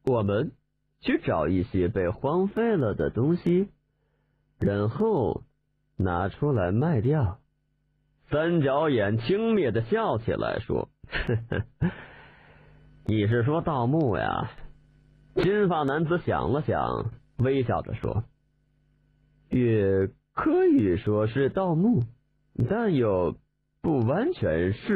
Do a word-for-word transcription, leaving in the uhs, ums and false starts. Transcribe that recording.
我们去找一些被荒废了的东西，然后拿出来卖掉。三角眼轻蔑的笑起来说：“呵呵，你是说盗墓呀？”金发男子想了想，微笑着说：“也可以说是盗墓，但又不完全是。”